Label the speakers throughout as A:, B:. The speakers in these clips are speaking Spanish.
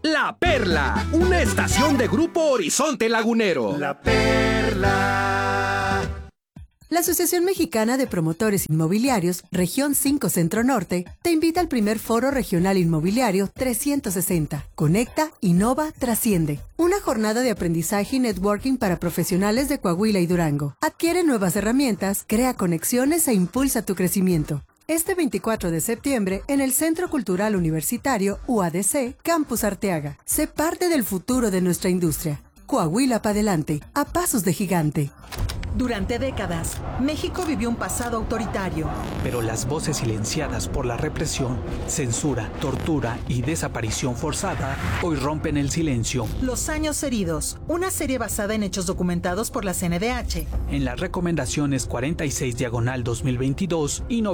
A: La Perla, una estación de Grupo Horizonte Lagunero.
B: La Perla.
C: La Asociación Mexicana de Promotores Inmobiliarios, Región 5 Centro Norte, te invita al primer Foro Regional Inmobiliario 360. Conecta, innova, trasciende. Una jornada de aprendizaje y networking para profesionales de Coahuila y Durango. Adquiere nuevas herramientas, crea conexiones e impulsa tu crecimiento. Este 24 de septiembre, en el Centro Cultural Universitario UADC, Campus Arteaga. Sé parte del futuro de nuestra industria. Coahuila para adelante, a pasos de gigante.
D: Durante décadas, México vivió un pasado autoritario.
E: Pero las voces silenciadas por la represión, censura, tortura y desaparición forzada hoy rompen el silencio.
D: Los años heridos, una serie basada en hechos documentados por la CNDH.
E: En las recomendaciones 46/2022 y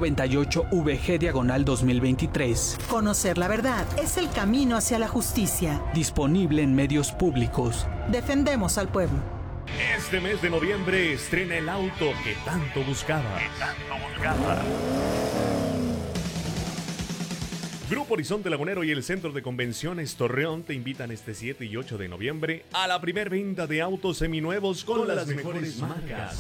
E: 98/VG/2023.
D: Conocer la verdad es el camino hacia la justicia.
E: Disponible en medios públicos.
D: Defendemos al pueblo.
F: Este mes de noviembre estrena el auto que tanto buscaba. Grupo Horizonte Lagunero y el Centro de Convenciones Torreón te invitan este 7 y 8 de noviembre a la primer venta de autos seminuevos con las mejores marcas.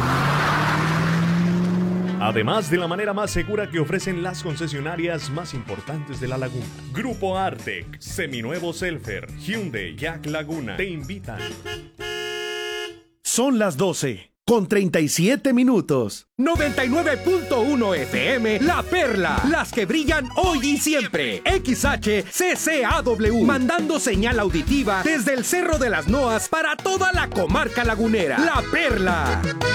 F: Además de la manera más segura que ofrecen las concesionarias más importantes de la laguna. Grupo Artec, Seminuevo Selfer, Hyundai, Jack Laguna te invitan.
B: Son las 12:37.
A: 99.1 FM, La Perla, las que brillan hoy y siempre. XHCCAW, mandando señal auditiva desde el Cerro de las Noas para toda la comarca lagunera. La Perla.